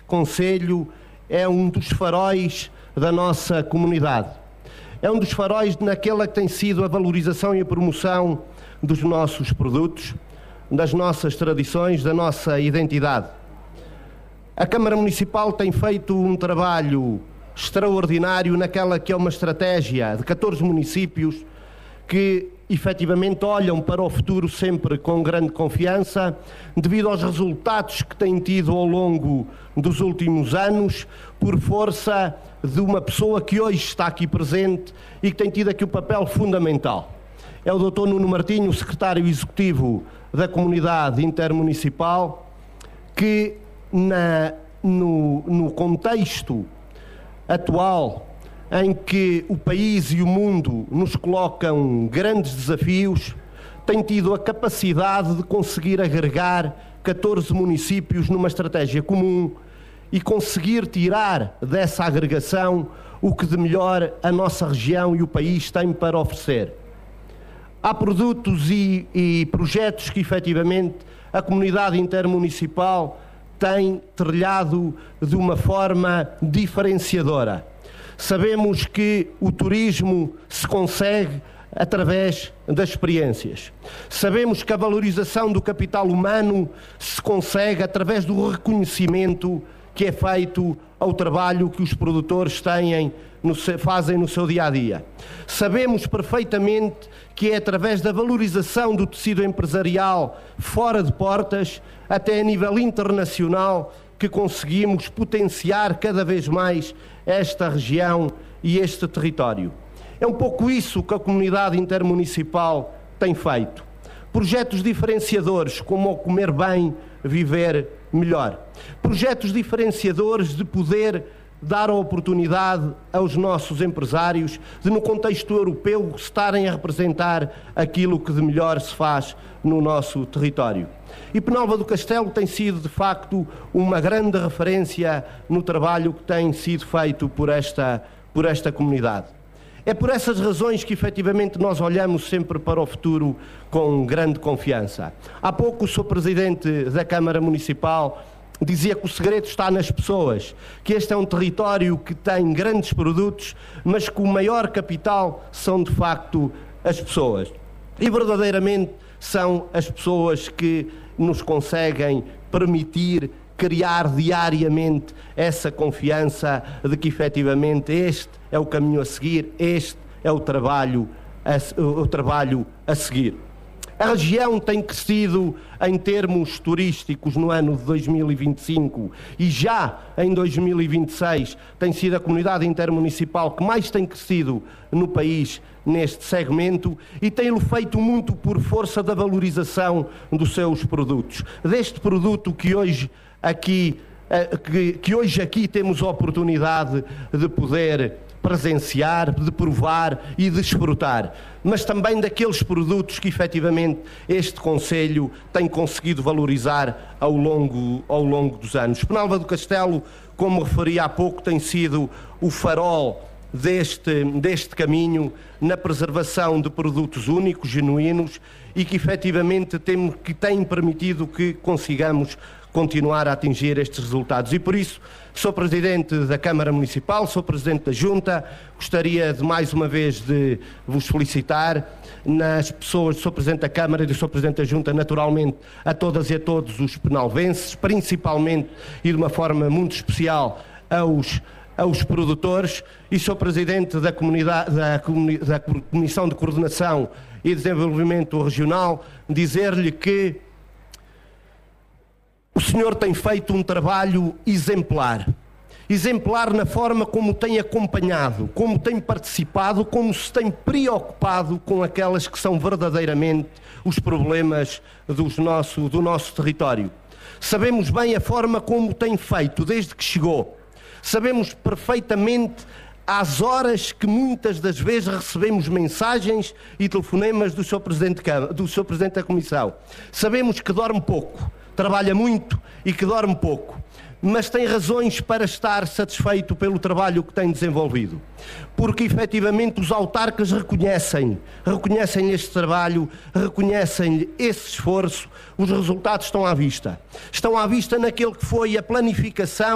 concelho é um dos faróis da nossa comunidade. É um dos faróis naquela que tem sido a valorização e a promoção dos nossos produtos, das nossas tradições, da nossa identidade. A Câmara Municipal tem feito um trabalho extraordinário naquela que é uma estratégia de 14 municípios que efetivamente olham para o futuro sempre com grande confiança, devido aos resultados que têm tido ao longo dos últimos anos, por força de uma pessoa que hoje está aqui presente e que tem tido aqui um papel fundamental. É o Dr. Nuno Martinho, o secretário executivo da Comunidade Intermunicipal, que no contexto atual em que o país e o mundo nos colocam grandes desafios, tem tido a capacidade de conseguir agregar 14 municípios numa estratégia comum e conseguir tirar dessa agregação o que de melhor a nossa região e o país têm para oferecer. Há produtos e projetos que efetivamente a comunidade intermunicipal tem trilhado de uma forma diferenciadora. Sabemos que o turismo se consegue através das experiências. Sabemos que a valorização do capital humano se consegue através do reconhecimento que é feito ao trabalho que os produtores fazem no seu dia-a-dia. Sabemos perfeitamente que é através da valorização do tecido empresarial fora de portas, até a nível internacional, que conseguimos potenciar cada vez mais esta região e este território. É um pouco isso que a comunidade intermunicipal tem feito. Projetos diferenciadores, como o comer bem, viver melhor. Projetos diferenciadores de poder dar a oportunidade aos nossos empresários de, no contexto europeu, estarem a representar aquilo que de melhor se faz no nosso território. E Penalva do Castelo tem sido, de facto, uma grande referência no trabalho que tem sido feito por esta comunidade. É por essas razões que, efetivamente, nós olhamos sempre para o futuro com grande confiança. Há pouco o Sr. Presidente da Câmara Municipal dizia que o segredo está nas pessoas, que este é um território que tem grandes produtos, mas que o maior capital são, de facto, as pessoas. E, verdadeiramente, são as pessoas que nos conseguem permitir criar diariamente essa confiança de que, efetivamente, este é o caminho a seguir, este é o trabalho a seguir. A região tem crescido em termos turísticos no ano de 2025 e já em 2026 tem sido a comunidade intermunicipal que mais tem crescido no país neste segmento e tem-lo feito muito por força da valorização dos seus produtos. Deste produto que hoje aqui temos a oportunidade de poder presenciar, de provar e de desfrutar, mas também daqueles produtos que efetivamente este Concelho tem conseguido valorizar ao longo dos anos. Penalva do Castelo, como referi há pouco, tem sido o farol deste caminho na preservação de produtos únicos, genuínos e que efetivamente tem permitido que consigamos continuar a atingir estes resultados. E por isso, Sr. Presidente da Câmara Municipal, Sr. Presidente da Junta, gostaria de mais uma vez de vos felicitar nas pessoas do Sr. Presidente da Câmara e do Sr. Presidente da Junta, naturalmente a todas e a todos os penalvenses, principalmente e de uma forma muito especial aos produtores, e Sr. Presidente da Comissão de Coordenação e Desenvolvimento Regional, dizer-lhe que o senhor tem feito um trabalho exemplar. Exemplar na forma como tem acompanhado, como tem participado, como se tem preocupado com aquelas que são verdadeiramente os problemas do nosso território. Sabemos bem a forma como tem feito desde que chegou. Sabemos perfeitamente às horas que muitas das vezes recebemos mensagens e telefonemas do Sr. Presidente da Comissão. Sabemos que dorme pouco, trabalha muito e que dorme pouco, mas tem razões para estar satisfeito pelo trabalho que tem desenvolvido. Porque, efetivamente, os autarcas reconhecem este trabalho, reconhecem esse esforço, os resultados estão à vista. Estão à vista naquele que foi a planificação